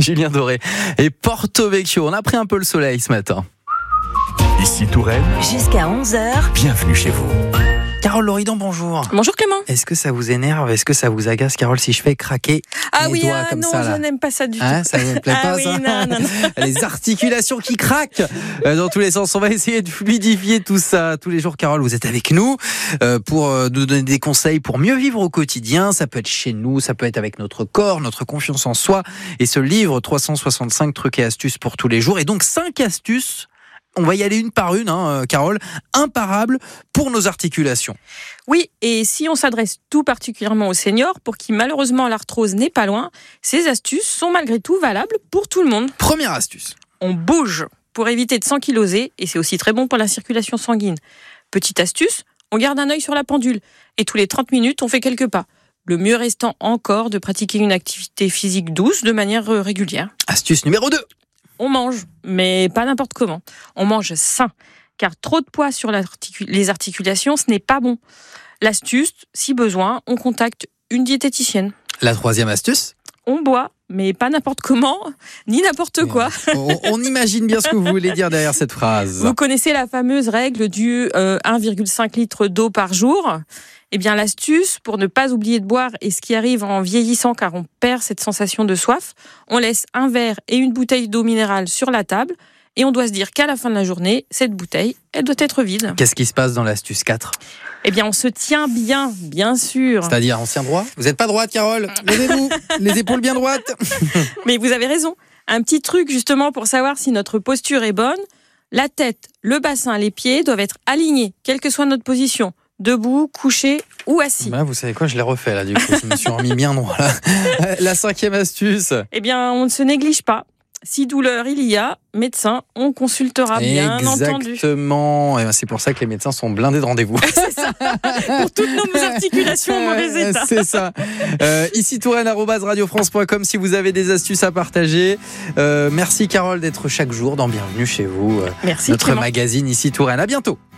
Julien Doré et Porto Vecchio. On a pris un peu le soleil ce matin. Ici Touraine, Jusqu'à 11h. bienvenue chez vous. Carole Loridan, bonjour. Bonjour Clément. Est-ce que ça vous énerve? Est-ce que ça vous agace, Carole, si je fais craquer les doigts comme non, ça là? je n'aime pas ça du tout. Ça ne me plaît pas, oui, ça. non. Les articulations qui craquent dans tous les sens. On va essayer de fluidifier tout ça. Tous les jours, Carole, vous êtes avec nous pour nous donner des conseils pour mieux vivre au quotidien. Ça peut être chez nous, ça peut être avec notre corps, notre confiance en soi. Et ce livre, 365 trucs et astuces pour tous les jours. Et donc, 5 astuces. On va y aller une par une, Carole, imparables pour nos articulations. Oui, et si on s'adresse tout particulièrement aux seniors, pour qui malheureusement l'arthrose n'est pas loin, ces astuces sont malgré tout valables pour tout le monde. Première astuce. On bouge pour éviter de s'ankyloser, et c'est aussi très bon pour la circulation sanguine. Petite astuce, on garde un œil sur la pendule, et tous les 30 minutes, on fait quelques pas. Le mieux restant encore de pratiquer une activité physique douce de manière régulière. Astuce numéro 2. On mange, mais pas n'importe comment. On mange sain, car trop de poids sur les articulations, ce n'est pas bon. L'astuce, si besoin, on contacte une diététicienne. La troisième astuce. On boit, mais pas n'importe comment, ni n'importe quoi. On imagine bien ce que vous voulez dire derrière cette phrase. Vous connaissez la fameuse règle du 1,5 litre d'eau par jour. Eh bien, l'astuce, pour ne pas oublier de boire, et ce qui arrive en vieillissant car on perd cette sensation de soif, on laisse un verre et une bouteille d'eau minérale sur la table et on doit se dire qu'à la fin de la journée, cette bouteille, elle doit être vide. Qu'est-ce qui se passe dans l'astuce 4? Eh bien, on se tient bien sûr. C'est-à-dire, on se tient droit? Vous n'êtes pas droite, Carole? Levez-vous, les épaules bien droites. Mais vous avez raison. Un petit truc justement pour savoir si notre posture est bonne, la tête, le bassin, les pieds doivent être alignés, quelle que soit notre position. Debout, couché ou assis. Bah, vous savez quoi, je l'ai refait là, du coup, je me suis remis bien droit là. La cinquième astuce. Eh bien, on ne se néglige pas. Si douleur il y a, médecin, on consultera bien entendu. Exactement. Et c'est pour ça que les médecins sont blindés de rendez-vous. C'est ça. Pour toutes nos articulations en mauvais état. C'est ça. Ici Touraine@radiofrance.com si vous avez des astuces à partager. Merci Carole d'être chaque jour dans Bienvenue chez vous. Merci Notre Clément. magazine Ici Touraine. À bientôt.